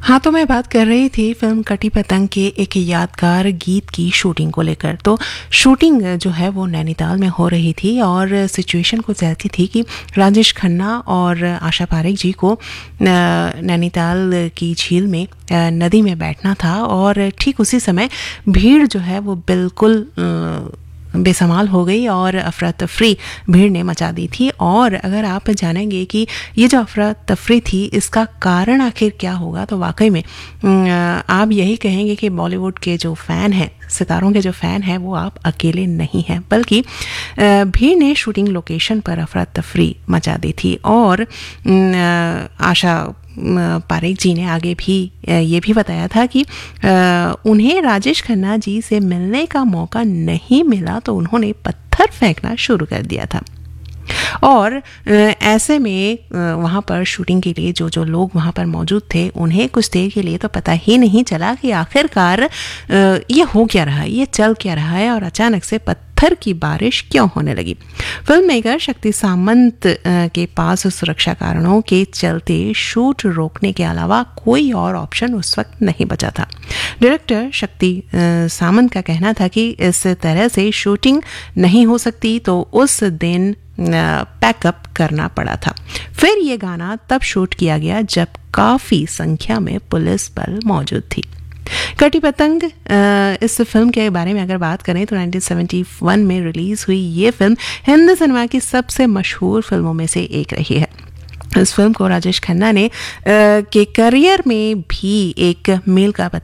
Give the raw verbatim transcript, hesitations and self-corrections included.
हाँ, तो मैं बात कर रही थी फ़िल्म कटी पतंग के एक यादगार गीत की शूटिंग को लेकर। तो शूटिंग जो है वो नैनीताल में हो रही थी और सिचुएशन कुछ ऐसी थी कि राजेश खन्ना और आशा पारेख जी को नैनीताल की झील में नदी में बैठना था और ठीक उसी समय भीड़ जो है वो बिल्कुल बेसमाल हो गई और अफरा तफरी भीड़ ने मचा दी थी। और अगर आप जानेंगे कि ये जो अफरा तफरी थी इसका कारण आखिर क्या होगा, तो वाकई में आप यही कहेंगे कि बॉलीवुड के जो फ़ैन हैं, सितारों के जो फ़ैन हैं, वो आप अकेले नहीं हैं, बल्कि भीड़ ने शूटिंग लोकेशन पर अफरा तफरी मचा दी थी। और आशा पारेख जी ने आगे भी ये भी बताया था कि उन्हें राजेश खन्ना जी से मिलने का मौका नहीं मिला तो उन्होंने पत्थर फेंकना शुरू कर दिया था। और ऐसे में वहाँ पर शूटिंग के लिए जो जो लोग वहाँ पर मौजूद थे उन्हें कुछ देर के लिए तो पता ही नहीं चला कि आखिरकार ये हो क्या रहा है, ये चल क्या रहा है और अचानक से पत्थर की बारिश क्यों होने लगी। फिल्म मेकर शक्ति सामंत के पास सुरक्षा कारणों के चलते शूट रोकने के अलावा कोई और ऑप्शन उस वक्त नहीं बचा था। डायरेक्टर शक्ति सामंत का कहना था कि इस तरह से शूटिंग नहीं हो सकती, तो उस दिन पैकअप करना पड़ा था। फिर ये गाना तब शूट किया गया जब काफ़ी संख्या में पुलिस बल मौजूद थी। कटी पतंग इस फिल्म के बारे में अगर बात करें तो उन्नीस सौ इकहत्तर में रिलीज़ हुई ये फिल्म हिंदी सिनेमा की सबसे मशहूर फिल्मों में से एक रही है। इस फिल्म को राजेश खन्ना ने के करियर में भी एक मील का